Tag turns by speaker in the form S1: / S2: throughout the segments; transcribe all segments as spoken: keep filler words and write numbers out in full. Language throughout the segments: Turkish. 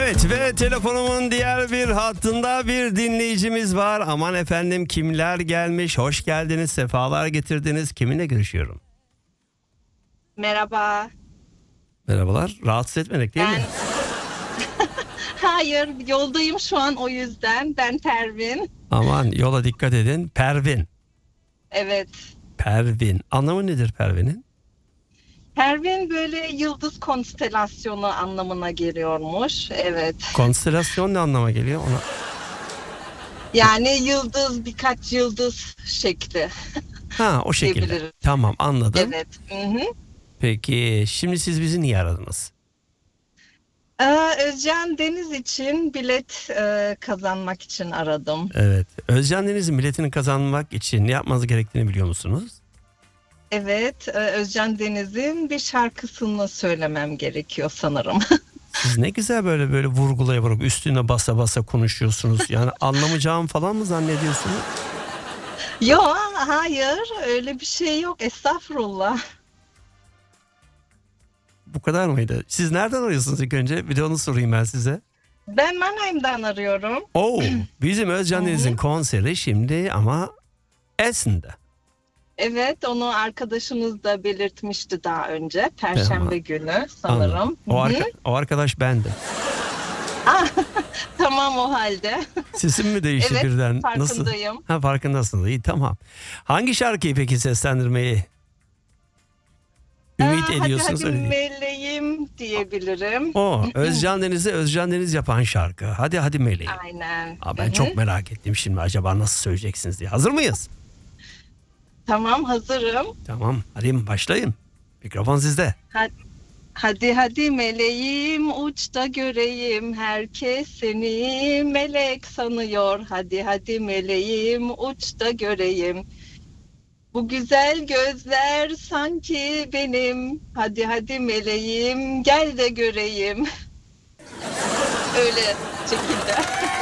S1: Evet ve telefonumun diğer bir hattında bir dinleyicimiz var. Aman efendim, kimler gelmiş? Hoş geldiniz, sefalar getirdiniz. Kiminle görüşüyorum?
S2: Merhaba.
S1: Merhabalar. Rahatsız etmedik değil
S2: Ben...
S1: mi?
S2: Hayır, yoldayım şu an, o yüzden. Ben Pervin.
S1: Aman yola dikkat edin. Pervin.
S2: Evet.
S1: Pervin. Anlamı nedir Pervin'in?
S2: Pervin böyle yıldız konstelasyonu anlamına geliyormuş. Evet.
S1: Konstelasyon ne anlama geliyor? Ona...
S2: Yani yıldız, birkaç yıldız şekli.
S1: Ha, o şekilde.
S2: Diyebilirim.
S1: Tamam, anladım.
S2: Evet. Hı-hı.
S1: Peki şimdi siz bizi niye aradınız?
S2: Ee, Özcan Deniz için bilet e, kazanmak için aradım.
S1: Evet. Özcan Deniz'in biletini kazanmak için ne yapmanız gerektiğini biliyor musunuz?
S2: Evet, e, Özcan Deniz'in bir şarkısını söylemem gerekiyor sanırım.
S1: Siz ne güzel böyle böyle vurgulaya vurup üstüne basa basa konuşuyorsunuz. Yani anlamayacağım falan mı zannediyorsunuz?
S2: Yok, hayır, öyle bir şey yok. Estağfurullah.
S1: Bu kadar mıydı? Siz nereden arıyorsunuz ilk önce? Bir de onu sorayım ben size.
S2: Ben Mannheim'den arıyorum.
S1: Oo, bizim Özcan Deniz'in konseri şimdi ama Esen'de.
S2: Evet, onu arkadaşınız da belirtmişti daha önce. Perşembe
S1: Tamam.
S2: günü sanırım.
S1: Anladım. O, arka, o arkadaş bendim.
S2: Ah, tamam o halde.
S1: Sesim mi değişti
S2: Evet,
S1: birden?
S2: farkındayım.
S1: Nasıl? Ha, farkındasınız. İyi, tamam. Hangi şarkıyı peki seslendirmeyi ümit
S2: Aa,
S1: ediyorsunuz?
S2: hadi hadi
S1: Öyle değil.
S2: meleğim diyebilirim.
S1: O Özcan Deniz'e Özcan Deniz yapan şarkı. Hadi hadi meleğim.
S2: Aynen.
S1: Aa, ben
S2: Hı-hı.
S1: çok merak ettim şimdi, acaba nasıl söyleyeceksiniz diye. Hazır mıyız?
S2: Tamam, hazırım.
S1: Tamam, hadi başlayın. Mikrofon sizde.
S2: Hadi. Hadi hadi meleğim, uçta göreyim, herkes seni melek sanıyor. Hadi hadi meleğim, uçta göreyim. Bu güzel gözler sanki benim. Hadi hadi meleğim, gel de göreyim. Öyle şekilde.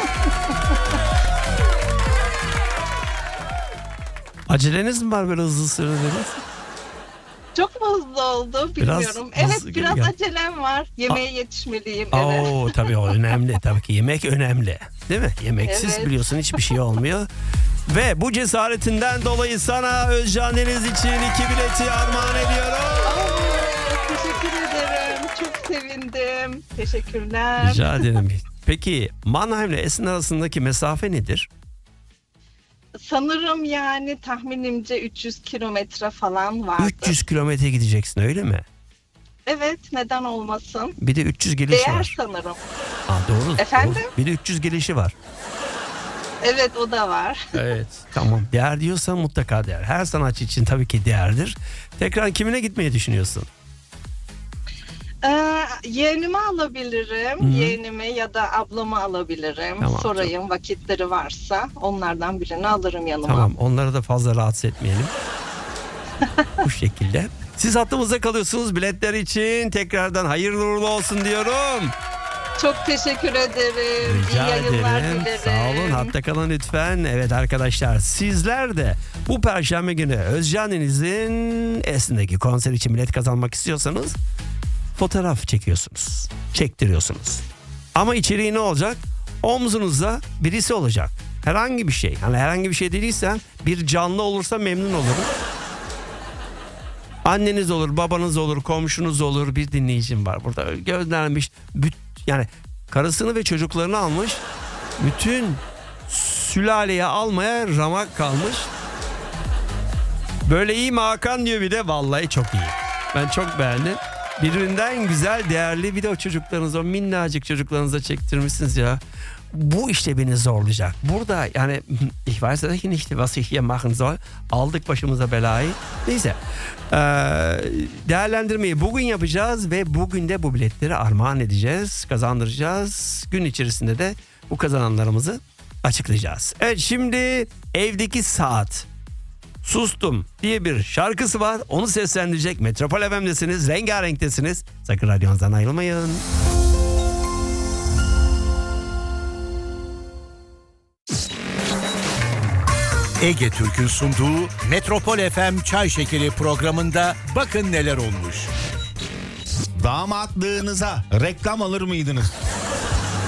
S1: Aceleniz mi var, böyle hızlı söylediniz?
S2: Çok mu hızlı oldu bilmiyorum.
S1: Biraz
S2: Evet,
S1: hızlı gibi
S2: biraz
S1: geldi.
S2: acelem var. Yemeğe yetişmeliyim. Evet.
S1: Oo, tabii o önemli. Tabii ki yemek önemli. Değil mi? Yemeksiz
S2: Evet.
S1: biliyorsun hiçbir şey olmuyor. Ve bu cesaretinden dolayı sana Özcan Deniz için iki bileti armağan ediyorum.
S2: Oo, teşekkür ederim. Çok sevindim. Teşekkürler.
S1: Rica ederim. Peki Mannheim ile Essen arasındaki mesafe nedir?
S2: Sanırım yani tahminimce üç yüz kilometre falan vardı.
S1: üç yüz kilometre gideceksin, öyle mi?
S2: Evet, neden olmasın?
S1: Bir de üç yüz gelişi
S2: Değer
S1: var.
S2: sanırım.
S1: Aa, doğru.
S2: Efendim?
S1: Doğru. Bir de üç yüz gelişi var.
S2: Evet, o da var.
S1: Evet. Tamam. Değer diyorsan mutlaka değer. Her sanatçı için tabii ki değerdir. Tekrar kimine gitmeyi düşünüyorsun?
S2: Ee, yeğenimi alabilirim.
S1: Hı-hı.
S2: Yeğenimi ya da ablamı alabilirim.
S1: Tamam,
S2: Sorayım, vakitleri varsa onlardan birini alırım yanıma.
S1: Tamam. Onları da fazla rahatsız etmeyelim. Bu şekilde. Siz hattımızda kalıyorsunuz biletler için. Tekrardan hayırlı uğurlu olsun diyorum.
S2: Çok teşekkür ederim.
S1: Rica
S2: İyi yayınlar
S1: ederim.
S2: dilerim.
S1: Sağ olun. Hatta kalın lütfen. Evet arkadaşlar, sizler de bu perşembe günü Özcan Deniz'in Esen'deki konser için bilet kazanmak istiyorsanız fotoğraf çekiyorsunuz. Çektiriyorsunuz. Ama içeriği ne olacak? Omzunuzda birisi olacak. Herhangi bir şey. Hani herhangi bir şey değilse bir canlı olursa memnun olurum. Anneniz olur, babanız olur, komşunuz olur. Bir dinleyicim var burada. Göndermiş. Yani karısını ve çocuklarını almış. Bütün sülaleyi almaya ramak kalmış. Böyle iyi mi Hakan diyor bir de. Vallahi çok iyi. Ben çok beğendim. Birbirinden güzel, değerli, bir de o çocuklarınız, o minnacık çocuklarınıza çektirmişsiniz ya. Bu işte beni zorlayacak. Burada yani ich weiß nicht was ich hier machen soll. Aldık başımıza belayı. Neyse. Ee, değerlendirmeyi bugün yapacağız ve bugün de bu biletleri armağan edeceğiz. Kazandıracağız. Gün içerisinde de bu kazananlarımızı açıklayacağız. Evet, şimdi Evdeki Saat Sustum diye bir şarkısı var. Onu seslendirecek Metropol F M'desiniz. Rengarenktesiniz. Sakın radyonuzdan ayrılmayın.
S3: Ege Türk'ün sunduğu Metropol F M Çay Şekeri programında bakın neler olmuş.
S4: Damatlığınıza reklam alır mıydınız?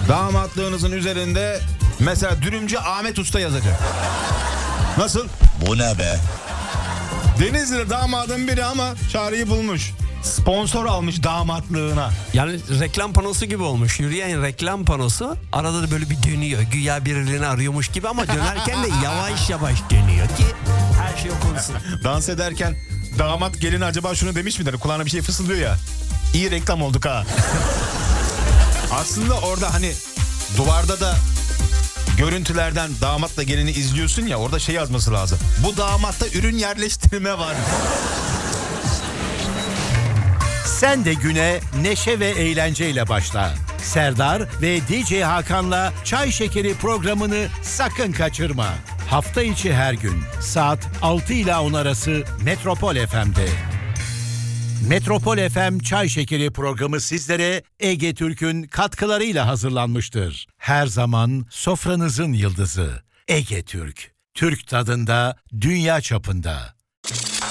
S4: Damatlığınızın üzerinde mesela dürümcü Ahmet Usta yazacak. Nasıl?
S5: Bu ne be?
S4: Denizli damadın biri ama çareyi bulmuş. Sponsor almış damatlığına.
S1: Yani reklam panosu gibi olmuş. Yürüyen reklam panosu. Arada da böyle bir dönüyor. Güya birilerini arıyormuş gibi ama dönerken de yavaş yavaş dönüyor ki her şey okunsun.
S4: Dans ederken damat gelin acaba şunu demiş midir? Kulağına bir şey fısıldıyor ya. İyi reklam olduk ha. Aslında orada hani duvarda da görüntülerden damatla gelini izliyorsun ya, orada şey yazması lazım. Bu damatta ürün yerleştirme var.
S3: Sen de güne neşe ve eğlenceyle başla. Serdar ve D J Hakan'la Çay Şekeri programını sakın kaçırma. Hafta içi her gün saat altı ile on arası Metropol F M'de. Metropol F M Çay Şekeri programı sizlere Ege Türk'ün katkılarıyla hazırlanmıştır. Her zaman sofranızın yıldızı Ege Türk. Türk tadında, dünya çapında.